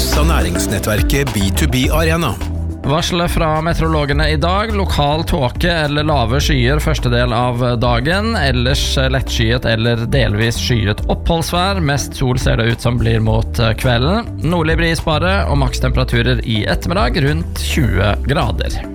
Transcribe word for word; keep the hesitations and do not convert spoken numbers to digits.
produsert av næringsnettverket B to B Arena. Varslet fra meteorologene i dag, lokal tåke eller lave skyer første del av dagen, ellers lettskyet eller delvis skyet oppholdsvær, mest sol ser det ut som blir mot kvelden, nordlig bris bare og makstemperaturer i ettermiddag rundt tjue grader.